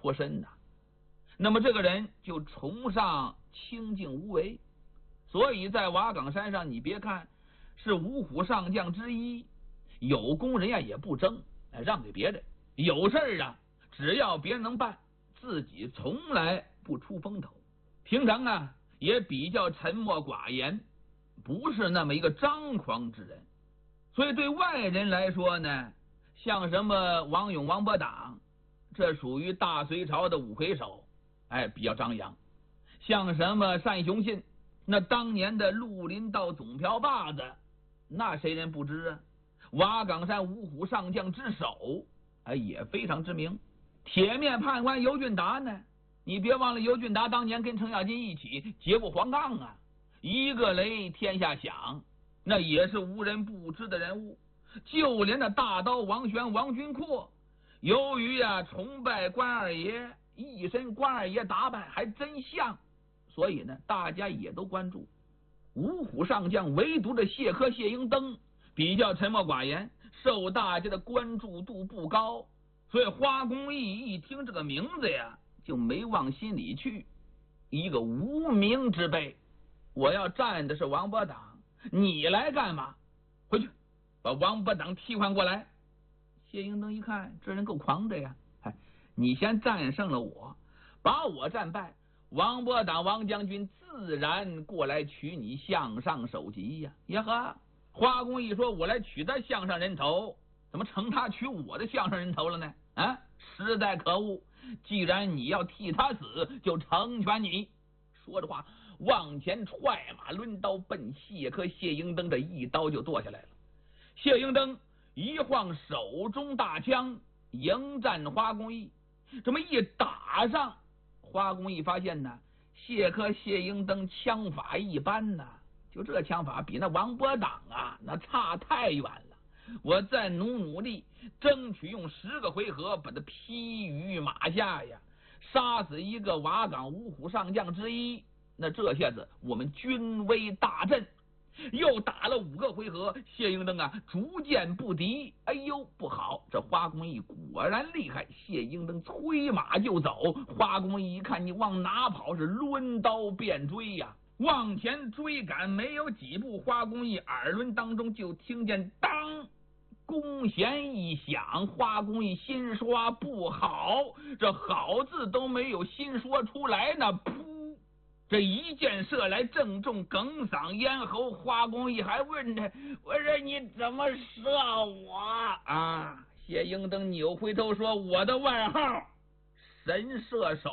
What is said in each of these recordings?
颇深呐。那么这个人就崇尚清静无为，所以在瓦岗山上，你别看是五虎上将之一，有功人呀也不争，让给别人。有事儿啊，只要别人能办，自己从来不出风头。平常啊也比较沉默寡言，不是那么一个张狂之人。所以对外人来说呢，像什么王勇、王伯党，这属于大隋朝的五魁首，比较张扬。像什么单雄信，那当年的绿林道总瓢把子，那谁人不知啊？瓦岗山五虎上将之首，也非常知名。铁面判官尤俊达呢，你别忘了尤俊达当年跟程咬金一起劫过黄冈啊，一个雷天下响，那也是无人不知的人物。就连那大刀王玄、王君阔，由于崇拜关二爷，一身关二爷打扮还真像，所以呢大家也都关注。五虎上将唯独的谢科谢英登比较沉默寡言，受大家的关注度不高，所以花公义一听这个名字呀，就没往心里去。一个无名之辈，我要站的是王伯党，你来干嘛？回去把王伯党替换过来。谢英登一看这人够狂的呀，你先战胜了我，把我战败，王伯党王将军自然过来取你项上首级呀。呀呵，花公义说我来取他项上人头，怎么成他取我的项上人头了呢？实在可恶，既然你要替他死，就成全你。说着话往前踹马抡刀奔谢科谢英登，这一刀就剁下来了。谢英登一晃手中大枪迎战花公义，这么一打上，花公义发现呢，谢科谢英登枪法一般呐，就这枪法比那王伯党那差太远了。我再努力，争取用10个回合把他劈于马下呀，杀死一个瓦岗五虎上将之一。那这下子我们军威大振。又打了5个回合，谢英登逐渐不敌。哎呦，不好，这花公义果然厉害。谢英登催马就走，花公义一看你往哪跑，是抡刀便追呀。往前追赶没有几步，花公义耳轮当中就听见当弓弦一响，花公义心说不好，这好字都没有心说出来呢，噗，这一箭射来，正中哽嗓咽喉。花公义还问他，我说你怎么射我谢英登扭回头说，我的外号神射手。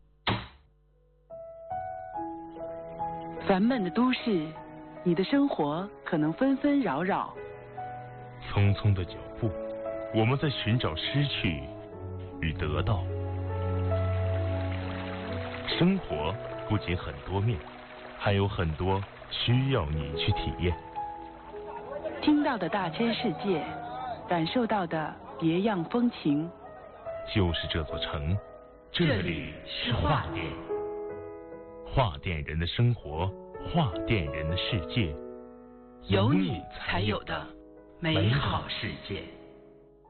烦闷的都市，你的生活可能纷纷扰扰。 匆匆的脚步，我们在寻找失去与得到。生活不仅很多面，还有很多需要你去体验。 听到的大千世界，感受到的别样风情。 就是这座城，这里是画店。画店人的生活，画店人的世界， 有你才有的美好世界。